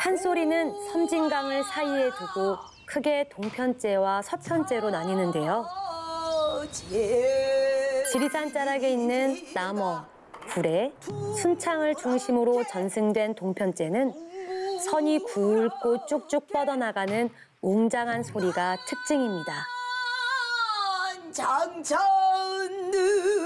판소리는 섬진강을 사이에 두고 크게 동편제와 서편제로 나뉘는데요. 지리산 자락에 있는 남어, 구례, 순창을 중심으로 전승된 동편제는 선이 굵고 쭉쭉 뻗어나가는 웅장한 소리가 특징입니다. 장천는